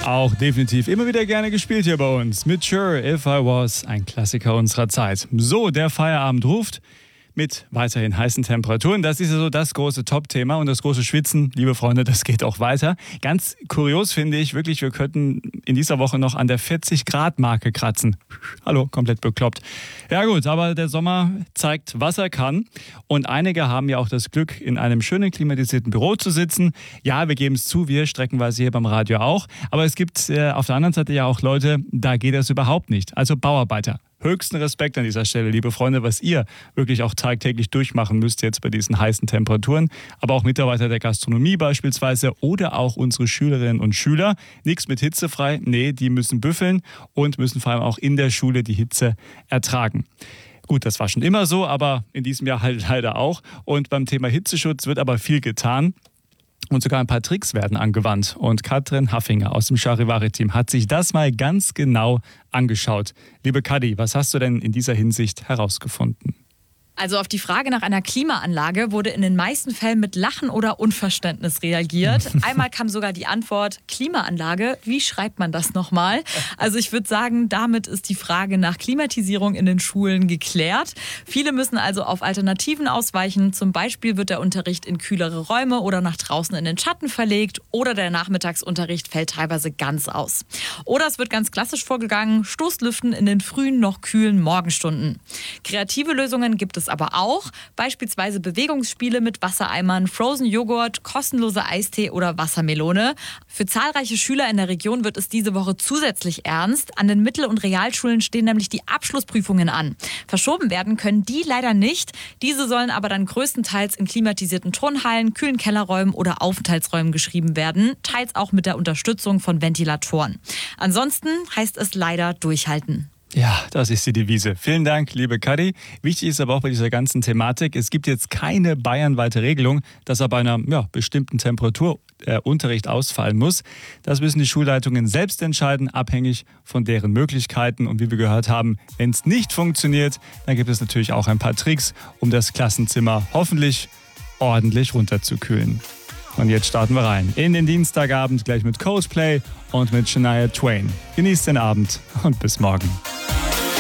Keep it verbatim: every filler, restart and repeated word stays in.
Auch definitiv immer wieder gerne gespielt hier bei uns. Mit Sure, If I Was, ein Klassiker unserer Zeit. So, der Feierabend ruft mit weiterhin heißen Temperaturen. Das ist ja so das große Top-Thema und das große Schwitzen, liebe Freunde, das geht auch weiter. Ganz kurios finde ich wirklich, wir könnten in dieser Woche noch an der vierzig-Grad-Marke kratzen. Hallo, komplett bekloppt. Ja gut, aber der Sommer zeigt, was er kann. Und einige haben ja auch das Glück, in einem schönen klimatisierten Büro zu sitzen. Ja, wir geben es zu, wir streckenweise hier beim Radio auch. Aber es gibt äh, auf der anderen Seite ja auch Leute, da geht das überhaupt nicht. Also Bauarbeiter. Höchsten Respekt an dieser Stelle, liebe Freunde, was ihr wirklich auch tagtäglich durchmachen müsst jetzt bei diesen heißen Temperaturen. Aber auch Mitarbeiter der Gastronomie beispielsweise oder auch unsere Schülerinnen und Schüler. Nichts mit hitzefrei, nee, die müssen büffeln und müssen vor allem auch in der Schule die Hitze ertragen. Gut, das war schon immer so, aber in diesem Jahr halt leider auch. Und beim Thema Hitzeschutz wird aber viel getan. Und sogar ein paar Tricks werden angewandt. Und Katrin Haffinger aus dem Charivari-Team hat sich das mal ganz genau angeschaut. Liebe Kadi, was hast du denn in dieser Hinsicht herausgefunden? Also auf die Frage nach einer Klimaanlage wurde in den meisten Fällen mit Lachen oder Unverständnis reagiert. Einmal kam sogar die Antwort, Klimaanlage, wie schreibt man das nochmal? Also ich würde sagen, damit ist die Frage nach Klimatisierung in den Schulen geklärt. Viele müssen also auf Alternativen ausweichen. Zum Beispiel wird der Unterricht in kühlere Räume oder nach draußen in den Schatten verlegt oder der Nachmittagsunterricht fällt teilweise ganz aus. Oder es wird ganz klassisch vorgegangen, Stoßlüften in den frühen, noch kühlen Morgenstunden. Kreative Lösungen gibt es aber auch, beispielsweise Bewegungsspiele mit Wassereimern, Frozen Joghurt, kostenloser Eistee oder Wassermelone. Für zahlreiche Schüler in der Region wird es diese Woche zusätzlich ernst. An den Mittel- und Realschulen stehen nämlich die Abschlussprüfungen an. Verschoben werden können die leider nicht. Diese sollen aber dann größtenteils in klimatisierten Turnhallen, kühlen Kellerräumen oder Aufenthaltsräumen geschrieben werden, teils auch mit der Unterstützung von Ventilatoren. Ansonsten heißt es leider durchhalten. Ja, das ist die Devise. Vielen Dank, liebe Kadi. Wichtig ist aber auch bei dieser ganzen Thematik, es gibt jetzt keine bayernweite Regelung, dass er bei einer ja, bestimmten Temperatur äh, Unterricht ausfallen muss. Das müssen die Schulleitungen selbst entscheiden, abhängig von deren Möglichkeiten. Und wie wir gehört haben, wenn es nicht funktioniert, dann gibt es natürlich auch ein paar Tricks, um das Klassenzimmer hoffentlich ordentlich runterzukühlen. Und jetzt starten wir rein in den Dienstagabend gleich mit Coldplay und mit Shania Twain. Genießt den Abend und bis morgen.